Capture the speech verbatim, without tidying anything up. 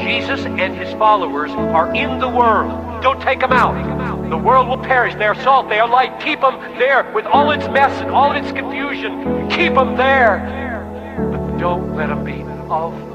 Jesus and his followers are in the world. Don't take them out. The world will perish. They are salt. They are light. Keep them there with all its mess and all its confusion. Keep them there. But don't let them be of